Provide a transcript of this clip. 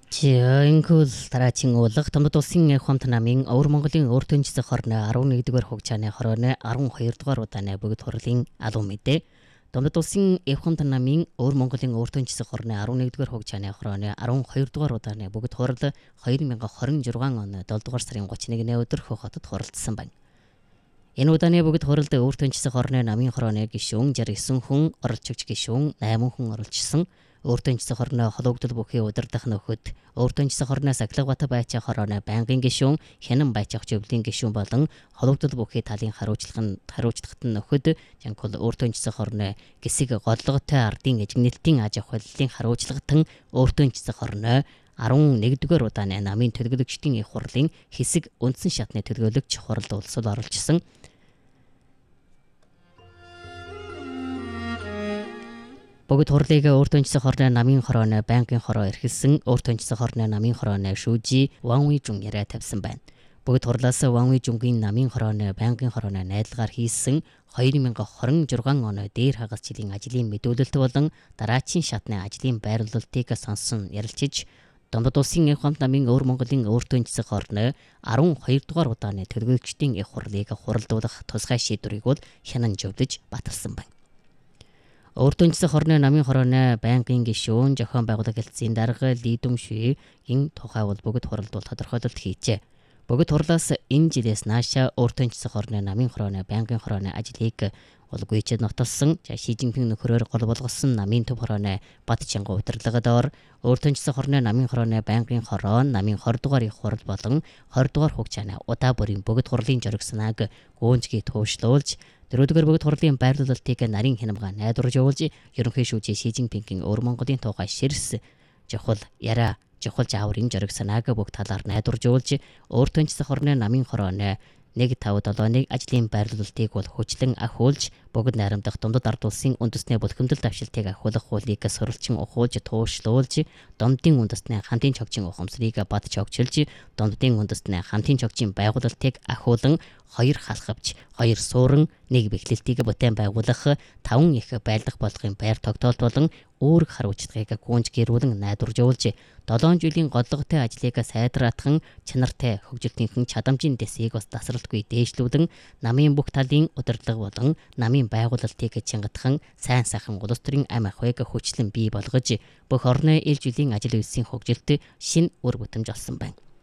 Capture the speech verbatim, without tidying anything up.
Жингүүл дараагийн уулга Томдод улсын хамт намын Өвөр Монголын өөртөө нисэх хорны арван нэгдүгээр хугацааны хорооны арван хоёр дугаар удааны бүгд хурлын алуу мэдээ. Томдод улсын хамт намын Өвөр Монголын өөртөө нисэх хорны арван нэгдүгээр хугацааны хорооны арван хоёр дугаар удааны бүгд хурал хоёр мянган хорин жургаан оны долоо дугаар сарын гуравч нэгний өдөр Хөх хотод хуралдсан байна. Энэ удааны бүгд хуралд өөртөө нисэх хорны намын хорооны гишүүн шестьдесят девять хүн оролцогч гишүүн восемь хүн оролцсон. Өөртөө нисэх хорны холбогдол бүхий удирдах нөхөд өөртөө нисэх хорны Сахилгабат байцаа хорооны байнгын гишүүн Хянан байцаах зөвлөлийн гишүүн болон холбогдол бүхий талын хариуцлага хариуцлагат нөхөд Жанкул өөртөө нисэх хорны гисэг голлоготой ардын эжигнэлтийн аж ахуйллын хариуцлагатан өөртөө нисэх хорны арван нэгдүгээр удааны намын төлөөлөгчдийн их хурлын хэсэг үндсэн шатны төлөөлөгч хуралд улсууд оролцсон. Бүгд хурлыг өөртөө нисэх хорны намын хорооны байнгын хороо эрхэлсэн өөртөө нисэх хорны намын хорооны шүүжи Ван Уижун яриа тавьсан байна. Бүгд хурлаас Ван Уижунгийн намын хорооны байнгын хорооны найдлагаар хийсэн хоёр мянган хорин жургаан оны дээр хагасчлалын ажлын мэдүүлэлт болон дараачийн шатны ажлын байрлуулалтыг сонсон ярилцж Томдод улсын хамт намын Өвөр Монголын өөртөө нисэх хорны арван хоёр дугаар удааны төлөөлөгчдийн их хурлыг хуралдуулах тусгай шийдвэрийг бол хянан зөвлөж баталсан байна. Өөртөө нисэх хорны намын хорооны байнгын гишүүн зохион байгуулах хэлтсийн дарга Ли Дүншүгийн тухай бол бүгд хуралд бол тодорхойлолт хийжээ. Бүгд хурлаас энэ жилээс наашаа өөртөө нисэх хорны намын хорооны байнгын хорооны ажлыг бол гүйцэд нотолсон. Ши Жинпин нөхрөөр гол болгосон намын төв хорооны Бат Чангу удирдлагадор өөртөө нисэх хорны намын хорооны байнгын хороо намын двадцать дугаар их хурал болон двадцать дугаар хугацааны удаа бүрийн бүгд хурлын зориг санааг гүнзгий туушлуулж дөрөвдүгээр бүгд хурлын байрлуулалтыг нарийн хянамга найдварж явуулж ерөнхий шүүжээ Ши Жинпингийн Өвөр Монголын тухай ширс жохол яриа жохол жааврын зориг санааг бүх талаар найдварж явуулж өөртөө нисэх хорны намын хорооны нэг тавь долооныг ажлын байрлуулалтыг бол хүчлэн ахиулж бүгд найрамдах Томдод ард улсын үндэсний бүлхэмдэл давшилтыг ахиулах хуулийг сурвалжин ухуулж туушлуулж Домдын үндэсний хамтын чогчийн ухамсарыг бат чогчилж Домдын үндэсний хамтын чогчийн байгуулалтыг ахиулан хоёр халахвч хоёр суурин нэг бэхлэлтийг бүтээн байгуулах таван их байлдах болгын байр тогтоолт болон үүрэг хариуцлагыг гүнж гэрүүлэн найдварж явуулж долоон жилийн голлоготой ажлыг сайдраатхан чанартай хөгжилтийнхэн чадамжийн дэсийг бас тасралтгүй дээшлүүлэн намын бүх талын удирдлага болон намын байгуулалтыг чангатхан сайн сайхан улс төрийн ам ахуйг хүчлэн бий болгож бүх орны ил жилийн ажил үйлсийн хөгжилт шин үр бүтэмж олсон байна.